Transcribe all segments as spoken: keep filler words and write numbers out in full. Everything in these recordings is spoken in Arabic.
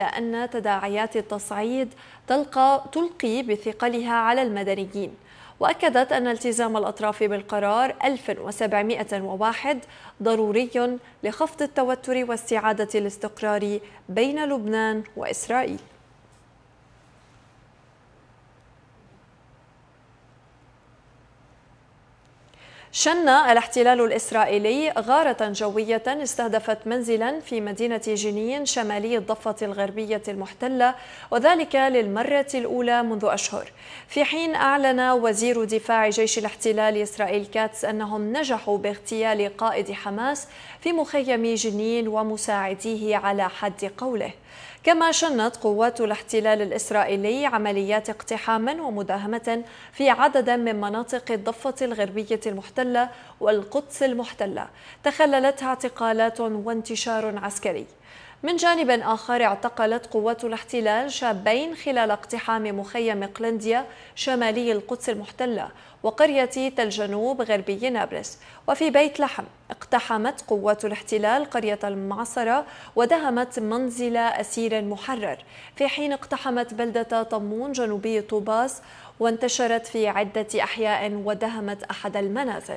أن تداعيات التصعيد تلقى تلقي بثقلها على المدنيين، وأكدت أن التزام الأطراف بالقرار ألف وسبعمئة وواحد ضروري لخفض التوتر واستعادة الاستقرار بين لبنان وإسرائيل. شن الاحتلال الإسرائيلي غارة جوية استهدفت منزلا في مدينة جنين شمالي الضفة الغربية المحتلة، وذلك للمرة الأولى منذ أشهر، في حين أعلن وزير دفاع جيش الاحتلال إسرائيل كاتس أنهم نجحوا باغتيال قائد حماس في مخيم جنين ومساعديه على حد قوله. كما شنت قوات الاحتلال الإسرائيلي عمليات اقتحام ومداهمة في عدد من مناطق الضفة الغربية المحتلة والقدس المحتلة تخللتها اعتقالات وانتشار عسكري. من جانب آخر، اعتقلت قوات الاحتلال شابين خلال اقتحام مخيم قلنديا شمالي القدس المحتلة وقرية تل جنوب غربي نابلس. وفي بيت لحم اقتحمت قوات الاحتلال قرية المعصرة ودهمت منزل أسير محرر، في حين اقتحمت بلدة طمون جنوبي طوباس وانتشرت في عدة أحياء ودهمت أحد المنازل.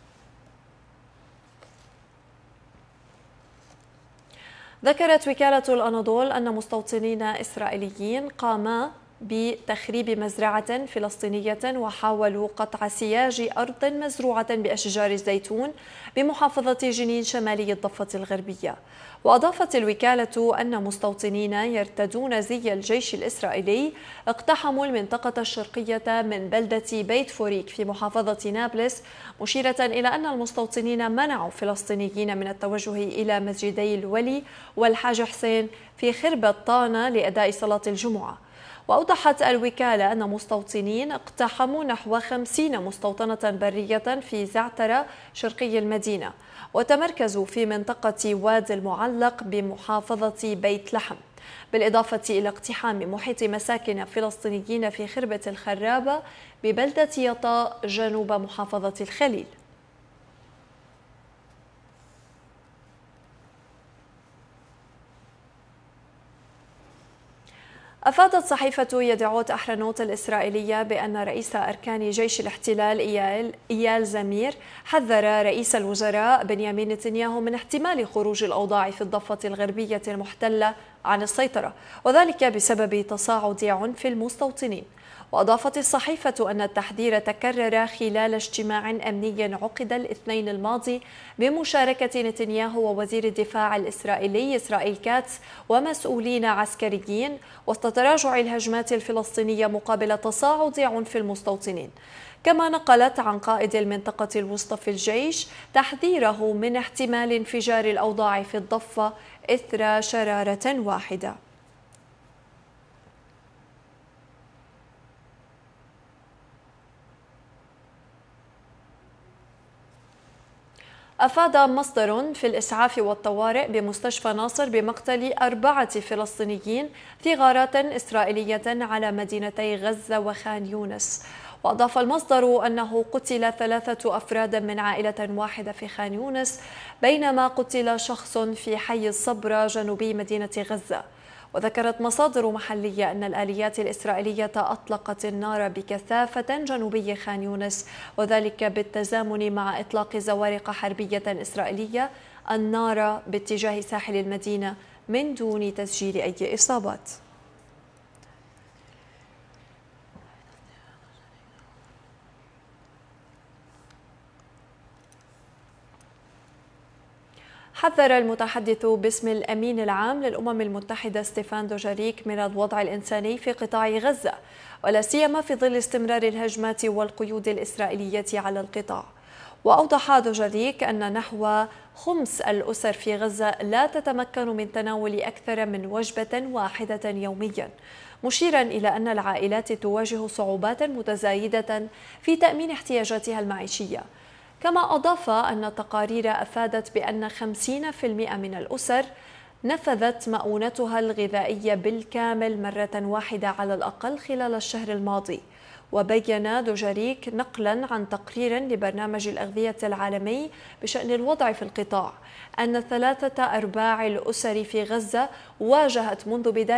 ذكرت وكالة الأناضول أن مستوطنين إسرائيليين قاما بتخريب مزرعة فلسطينية وحاولوا قطع سياج أرض مزروعة بأشجار الزيتون بمحافظة جنين شمالي الضفة الغربية. وأضافت الوكالة أن مستوطنين يرتدون زي الجيش الإسرائيلي اقتحموا المنطقة الشرقية من بلدة بيت فوريك في محافظة نابلس، مشيرة إلى أن المستوطنين منعوا فلسطينيين من التوجه إلى مسجدي الولي والحاج حسين في خربة طانة لأداء صلاة الجمعة. وأوضحت الوكالة أن مستوطنين اقتحموا نحو خمسين مستوطنة برية في زعترة شرقي المدينة، وتمركزوا في منطقة وادي المعلق بمحافظة بيت لحم، بالإضافة إلى اقتحام محيط مساكن فلسطينيين في خربة الخرابة ببلدة يطا جنوب محافظة الخليل. أفادت صحيفة يدعوت أحرنوت الإسرائيلية بأن رئيس أركان جيش الاحتلال إيال, إيال زمير حذر رئيس الوزراء بنيامين نتنياهو من احتمال خروج الأوضاع في الضفة الغربية المحتلة عن السيطرة، وذلك بسبب تصاعد عنف المستوطنين. وأضافت الصحيفة أن التحذير تكرر خلال اجتماع أمني عقد الاثنين الماضي بمشاركة نتنياهو ووزير الدفاع الإسرائيلي إسرائيل كاتس ومسؤولين عسكريين وسط تراجع الهجمات الفلسطينية مقابل تصاعد عنف المستوطنين. كما نقلت عن قائد المنطقة الوسطى في الجيش تحذيره من احتمال انفجار الأوضاع في الضفة إثر شرارة واحدة. أفاد مصدر في الإسعاف والطوارئ بمستشفى ناصر بمقتل أربعة فلسطينيين في غارات إسرائيلية على مدينتي غزة وخان يونس. وأضاف المصدر أنه قتل ثلاثة أفراد من عائلة واحدة في خان يونس، بينما قتل شخص في حي الصبرة جنوبي مدينة غزة. وذكرت مصادر محلية أن الآليات الإسرائيلية أطلقت النار بكثافة جنوبي خان يونس، وذلك بالتزامن مع إطلاق زوارق حربية إسرائيلية النار باتجاه ساحل المدينة من دون تسجيل أي إصابات. حذر المتحدث باسم الأمين العام للأمم المتحدة ستيفان دوجاريك من الوضع الإنساني في قطاع غزة، ولا سيما في ظل استمرار الهجمات والقيود الإسرائيلية على القطاع. وأوضح دوجاريك أن نحو خمس الأسر في غزة لا تتمكن من تناول أكثر من وجبة واحدة يوميا، مشيرا إلى أن العائلات تواجه صعوبات متزايدة في تأمين احتياجاتها المعيشية. كما أضاف أن التقارير أفادت بأن خمسين بالمئة من الأسر نفذت مؤونتها الغذائية بالكامل مرة واحدة على الأقل خلال الشهر الماضي، وبين دوجاريك نقلا عن تقرير لبرنامج الأغذية العالمي بشأن الوضع في القطاع أن ثلاثة أرباع الأسر في غزة واجهت منذ بداية